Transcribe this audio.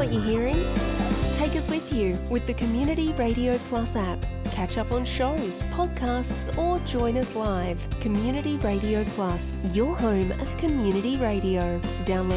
what you're hearing? Take us with you with the Community Radio Plus app. Catch up on shows, podcasts, or join us live. Community Radio Plus, your home of community radio. Download